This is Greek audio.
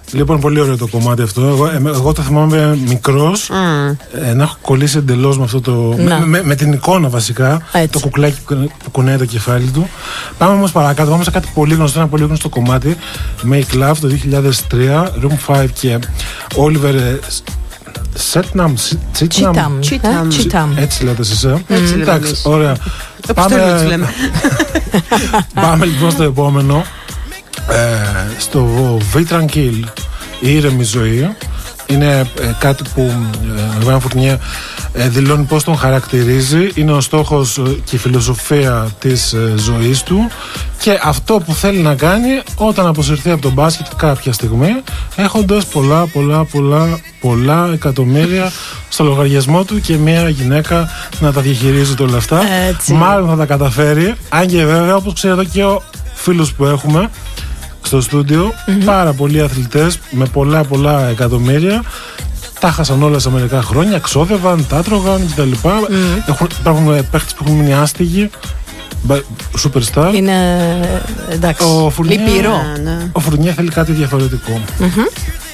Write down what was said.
Λοιπόν, πολύ ωραίο το κομμάτι αυτό. Εγώ το θυμάμαι μικρός, να έχω κολλήσει εντελώς με αυτό το. Με την εικόνα βασικά. Έτσι. Το κουκλάκι που κουνάει το κεφάλι του. Πάμε όμως παρακάτω. Πάμε σε κάτι πολύ γνωστό, ένα πολύ γνωστό κομμάτι. Make Love το 2003, Room 5 και Oliver Cheatham. Έτσι λέτε εσείς. Εντάξει, ωραία. Πάμε λοιπόν στο επόμενο. Στο V Tranquil, η ήρεμη ζωή. Είναι κάτι που ο Ιβάν Φουρνιέ δηλώνει πώς τον χαρακτηρίζει. Είναι ο στόχος και η φιλοσοφία της ζωής του και αυτό που θέλει να κάνει όταν αποσυρθεί από τον μπάσκετ κάποια στιγμή, έχοντας πολλά εκατομμύρια στο λογαριασμό του και μια γυναίκα να τα διαχειρίζεται όλα αυτά. Μάλλον θα τα καταφέρει, αν και βέβαια, όπως ξέρετε και ο φίλος που έχουμε στο στούντιο, πάρα πολλοί αθλητές με πολλά εκατομμύρια τα χάσαν όλα σε μερικά χρόνια, ξόδευαν, τα τρώγαν κτλ. Υπάρχουν παίχτες που έχουν μείνει άστιγοι, superstar. Είναι εντάξει, λυπηρό. Ο Φουρνιέ θέλει κάτι διαφορετικό.